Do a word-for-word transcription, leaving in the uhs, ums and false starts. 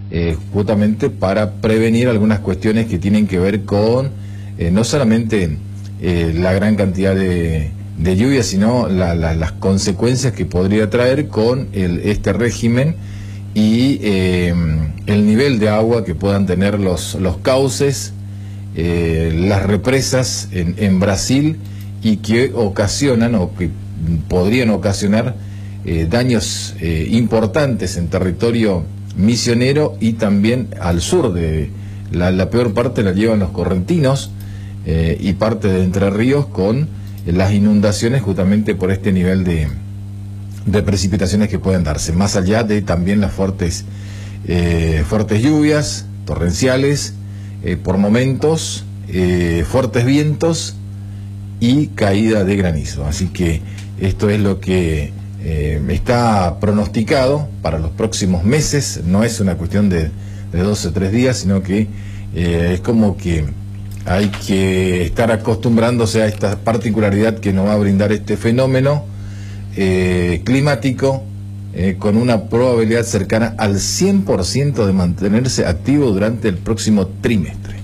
eh, justamente para prevenir algunas cuestiones que tienen que ver con eh, no solamente eh, la gran cantidad de, de lluvia, sino la, la, las consecuencias que podría traer con el, este régimen y eh, el nivel de agua que puedan tener los, los cauces, eh, las represas en, en Brasil, y que ocasionan o que podrían ocasionar eh, daños eh, importantes en territorio misionero y también al sur. De la, la peor parte la llevan los correntinos eh, y parte de Entre Ríos, con las inundaciones justamente por este nivel de, de precipitaciones que pueden darse, más allá de también las fuertes, eh, fuertes lluvias torrenciales, eh, por momentos, eh, fuertes vientos y caída de granizo. Así que esto es lo que eh, está pronosticado para los próximos meses. No es una cuestión de, de dos o tres días, sino que eh, es como que hay que estar acostumbrándose a esta particularidad que nos va a brindar este fenómeno eh, climático, eh, con una probabilidad cercana al cien por ciento de mantenerse activo durante el próximo trimestre.